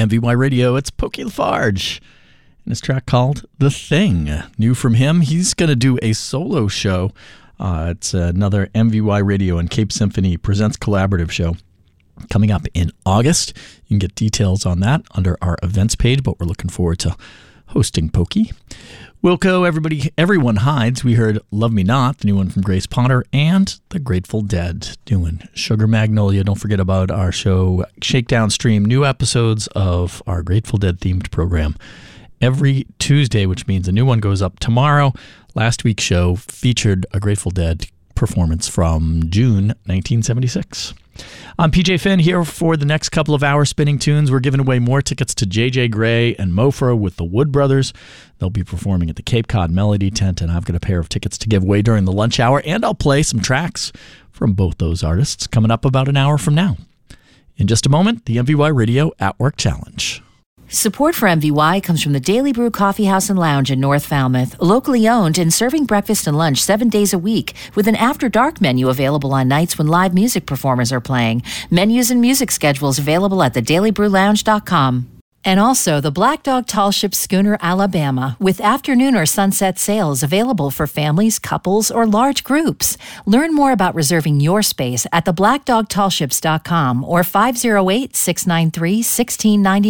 MVY Radio, it's Pokey Lafarge. And this track called The Thing. New from him, he's going to do a solo show. It's another MVY Radio and Cape Symphony Presents collaborative show coming up in August. You can get details on that under our events page, but we're looking forward to hosting Pokey. Wilco, Everyone Hides. We heard Love Me Not, the new one from Grace Potter, and The Grateful Dead doing Sugar Magnolia. Don't forget about our show Shakedown Stream, new episodes of our Grateful Dead themed program every Tuesday, which means a new one goes up tomorrow. Last week's show featured a Grateful Dead performance from June 1976. I'm PJ Finn here for the next couple of hours spinning tunes. We're giving away more tickets to JJ Grey and Mofro with the Wood Brothers. They'll be performing at the Cape Cod Melody Tent, and I've got a pair of tickets to give away during the lunch hour, and I'll play some tracks from both those artists coming up about an hour from now. In just a moment, the MVY Radio At Work Challenge. Support for MVY comes from the Daily Brew Coffee House and Lounge in North Falmouth, locally owned and serving breakfast and lunch 7 days a week with an after-dark menu available on nights when live music performers are playing. Menus and music schedules available at thedailybrewlounge.com. And also the Black Dog Tall Ship Schooner Alabama with afternoon or sunset sales available for families, couples, or large groups. Learn more about reserving your space at theblackdogtallships.com or 508-693-1690.